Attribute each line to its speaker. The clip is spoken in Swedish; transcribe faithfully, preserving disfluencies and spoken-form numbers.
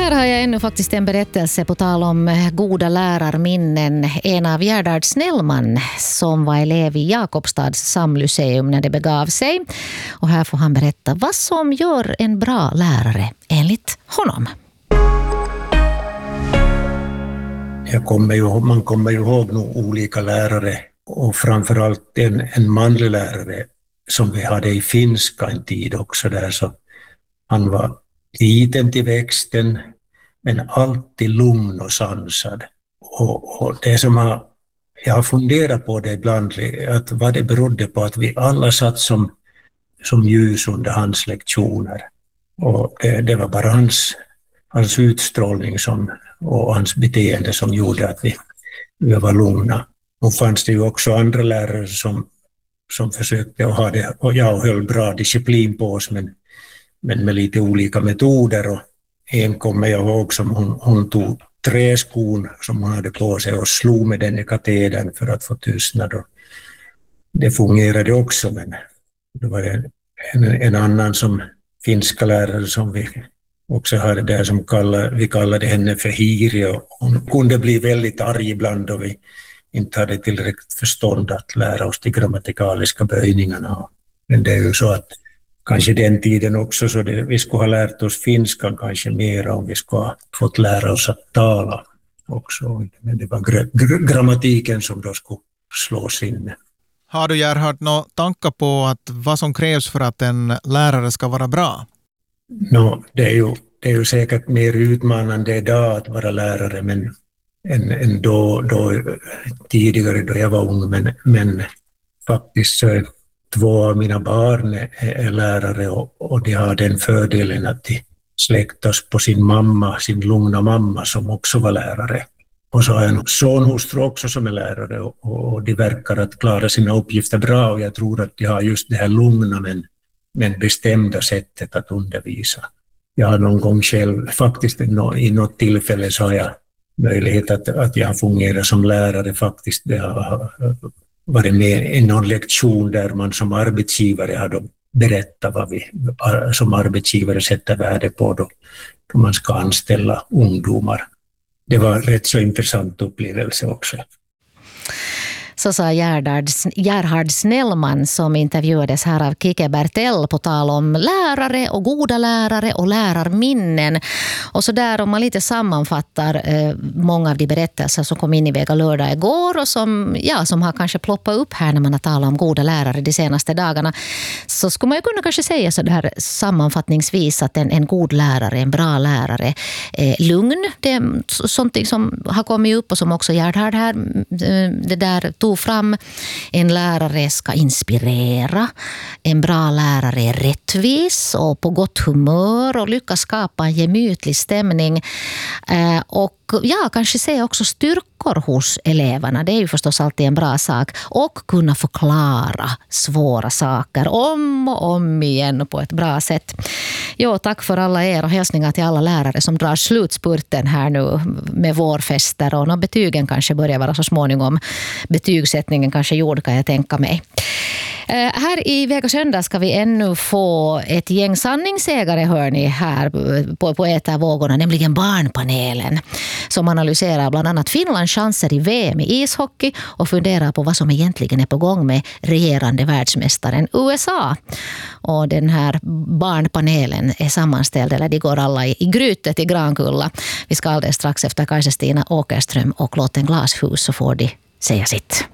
Speaker 1: Här har jag ännu faktiskt en berättelse på tal om goda lärarminnen. En av Gerhard Snellman som var elev i Jakobstads samlyceum när det begav sig. Och här får han berätta vad som gör en bra lärare enligt honom.
Speaker 2: Jag kommer ju, man kommer ju ihåg nog olika lärare och framförallt en, en manlig lärare som vi hade i finska en tid också där. Så han var liten till växten men alltid lugn och sansad. Och, och det som har, jag har funderat på det ibland, att vad det berodde på att vi alla satt som, som ljus under hans lektioner. Och det, det var bara hans, hans utstrålning som, och hans beteende som gjorde att vi, vi var lugna. Och fanns det ju också andra lärare som, som försökte att ha det, och jag höll bra disciplin på oss, men, men med lite olika metoder. Och en kommer jag ihåg som hon, hon tog träskon som hon hade på sig och slog med den i katedern för att få tystnad. Och det fungerade också, men det var en, en, en annan som finska lärare som vi också hade där som kallade, vi kallade henne för Hiri, och hon kunde bli väldigt arg ibland och vi inte hade tillräckligt förstånd att lära oss de grammatikaliska böjningarna. Men det är ju så att kanske den tiden också så det, vi skulle ha lärt oss finska kanske mer om vi skulle ha fått lära oss att tala också. Men det var gr- gr- grammatiken som då skulle slås in.
Speaker 3: Har du, Gerhard, några tankar på att vad som krävs för att en lärare ska vara bra?
Speaker 2: No, det, är ju, det är ju säkert mer utmanande idag att vara lärare men än, än då, då, tidigare då jag var ung. Men, men faktiskt så två av mina barn är, är lärare och, och de har den fördelen att de släktas på sin mamma, sin lugna mamma som också var lärare. Och så har jag en sonhustru också som är lärare och, och de verkar att klara sina uppgifter bra och jag tror att de har just det här lugna men, men bestämda sättet att undervisa. Jag har någon gång själv, faktiskt i något tillfälle så har jag möjlighet att, att jag fungerar som lärare faktiskt. Det har varit med i någon lektion där man som arbetsgivare har berättat vad vi som arbetsgivare sätter värde på då, då man ska anställa ungdomar. Det var en rätt så intressant upplevelse också.
Speaker 1: Så sa Gerhard, Gerhard Snellman som intervjuades här av Kike Bertell på tal om lärare och goda lärare och lärarminnen. Och så där om man lite sammanfattar eh, många av de berättelser som kom in i Vega lördag igår och som, ja, som har kanske ploppat upp här när man har talat om goda lärare de senaste dagarna, så skulle man ju kunna kanske säga så där sammanfattningsvis att en, en god lärare, en bra lärare, eh, lugn, det är sånt som har kommit upp och som också Gerhard här, eh, det där tog fram. En lärare ska inspirera. En bra lärare är rättvis och på gott humör och lyckas skapa en gemytlig stämning. Eh, och ja, kanske se också styrkor hos eleverna. Det är ju förstås alltid en bra sak. Och kunna förklara svåra saker om och om igen på ett bra sätt. Jo, tack för alla er och hälsningar till alla lärare som drar slutspurten här nu med vårfester. Och när betygen kanske börjar vara så småningom. Betygssättningen kanske gjord kan jag tänka mig. Uh, här i Vega söndag ska vi ännu få ett gäng sanningsägare, hör ni, här på, på ätarvågorna, nämligen Barnpanelen, som analyserar bland annat Finlands chanser i V M i ishockey och funderar på vad som egentligen är på gång med regerande världsmästaren U S A. Och den här Barnpanelen är sammanställd, eller de går alla i, i grytet i Grankulla. Vi ska alldeles strax efter Kajsa-Stina Åkerström och låten Glashus så får de säga sitt.